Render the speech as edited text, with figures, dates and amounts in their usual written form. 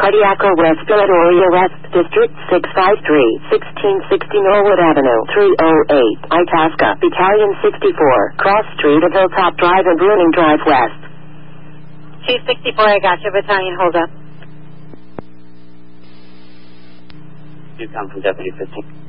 Cardiaco West, Philadelphia West District 653, 1660 Norwood Avenue, 308, Itasca, Battalion 64, Cross Street of Hilltop Drive and Bruning Drive West. 264, I got you. Battalion, hold up. You come from Deputy 15.